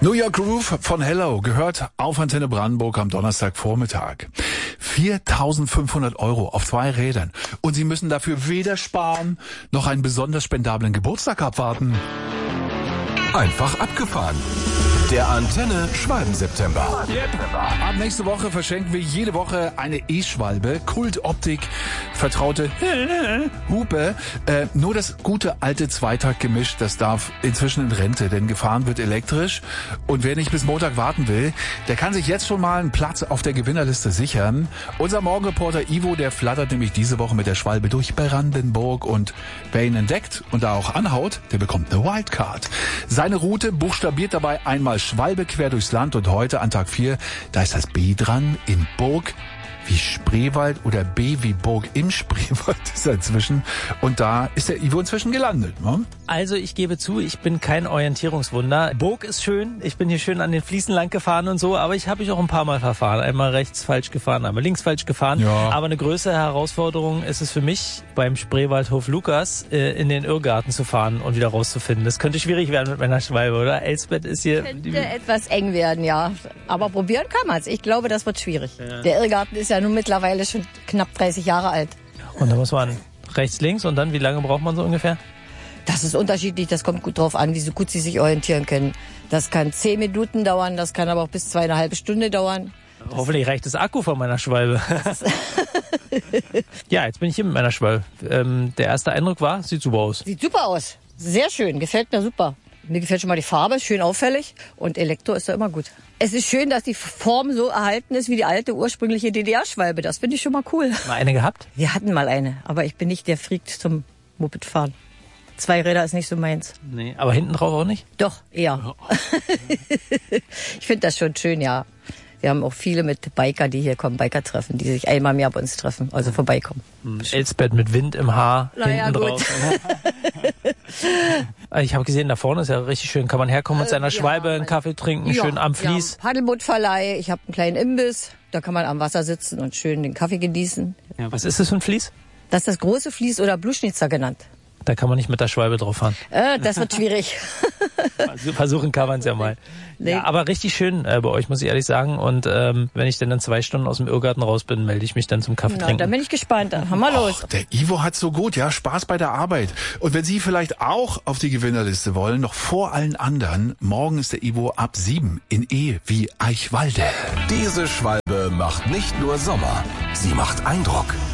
New York Groove von Hello gehört auf Antenne Brandenburg am Donnerstagvormittag. 4.500 € auf 2 Rädern. Und Sie müssen dafür weder sparen, noch einen besonders spendablen Geburtstag abwarten. Einfach abgefahren. Der Antenne Schwalben-September. Ab nächste Woche verschenken wir jede Woche eine E-Schwalbe, Kultoptik, vertraute Hupe. Nur das gute alte Zweitaktgemisch, das darf inzwischen in Rente, denn gefahren wird elektrisch. Und wer nicht bis Montag warten will, der kann sich jetzt schon mal einen Platz auf der Gewinnerliste sichern. Unser Morgenreporter Ivo, der flattert nämlich diese Woche mit der Schwalbe durch Brandenburg. Und wer ihn entdeckt und da auch anhaut, der bekommt eine Wildcard. Seine Route buchstabiert dabei einmal Schwalbe quer durchs Land und heute an Tag 4, da ist das B dran, in Burg wie Spreewald oder B wie Burg im Spreewald ist er inzwischen. Und da ist der Ivo inzwischen gelandet. Ne? Also ich gebe zu, ich bin kein Orientierungswunder. Burg ist schön, ich bin hier schön an den Fliesen lang gefahren und so, aber ich habe mich auch ein paar Mal verfahren. Einmal rechts falsch gefahren, einmal links falsch gefahren. Ja. Aber eine größere Herausforderung ist es für mich, beim Spreewaldhof Lukas in den Irrgarten zu fahren und wieder rauszufinden. Das könnte schwierig werden mit meiner Schwalbe, oder? Elsbeth ist hier... Könnte etwas eng werden, ja. Aber probieren kann man es. Ich glaube, das wird schwierig. Ja. Der Irrgarten ist ja nun mittlerweile schon knapp 30 Jahre alt. Und da muss man rechts, links und dann, wie lange braucht man so ungefähr? Das ist unterschiedlich, das kommt gut drauf an, wie so gut Sie sich orientieren können. Das kann 10 Minuten dauern, das kann aber auch bis 2,5 Stunden dauern. Hoffentlich reicht das Akku von meiner Schwalbe. Ja, jetzt bin ich hier mit meiner Schwalbe. Der erste Eindruck war, sieht super aus. Sieht super aus, sehr schön, gefällt mir super. Mir gefällt schon mal die Farbe, schön auffällig und Elektro ist da immer gut. Es ist schön, dass die Form so erhalten ist wie die alte ursprüngliche DDR-Schwalbe. Das finde ich schon mal cool. Mal eine gehabt? Wir hatten mal eine, aber ich bin nicht der Freak zum Mopedfahren. 2 Räder ist nicht so meins. Nee, aber hinten drauf auch nicht? Doch, eher. Ich finde das schon schön, ja. Wir haben auch viele mit Biker, die hier kommen, Biker-Treffen, die sich einmal im Jahr bei uns treffen, also vorbeikommen. Elsbeth mit Wind im Haar, naja, hinten gut. drauf. Ich habe gesehen, da vorne ist ja richtig schön. Kann man herkommen mit seiner Schwalbe, einen Kaffee trinken, schön am Fließ. Ja, Paddelbootverleih, ich habe einen kleinen Imbiss, da kann man am Wasser sitzen und schön den Kaffee genießen. Ja, was ist das für ein Fließ? Das ist das große Fließ oder Bluschnitzer genannt. Da kann man nicht mit der Schwalbe drauf fahren. Das wird schwierig. Versuchen kann man es ja mal. Nee. Ja, aber richtig schön bei euch, muss ich ehrlich sagen. Und wenn ich dann 2 Stunden aus dem Irrgarten raus bin, melde ich mich dann zum Kaffee trinken. Da bin ich gespannt. Dann wir los. Der Ivo hat's so gut, ja, Spaß bei der Arbeit. Und wenn Sie vielleicht auch auf die Gewinnerliste wollen, noch vor allen anderen, morgen ist der Ivo ab 7 in E wie Eichwalde. Diese Schwalbe macht nicht nur Sommer, sie macht Eindruck.